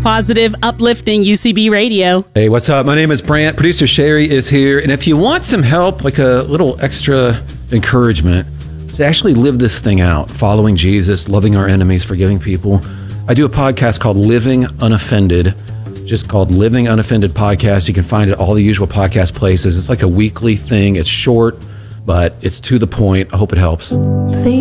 positive, uplifting UCB radio. Hey, what's up? My name is Brant. Producer Sherry is here. And if you want some help, like a little extra encouragement to actually live this thing out, following Jesus, loving our enemies, forgiving people, I do a podcast called Living Unoffended, just called Living Unoffended Podcast. You can find it at all the usual podcast places. It's like a weekly thing. It's short, but it's to the point. I hope it helps.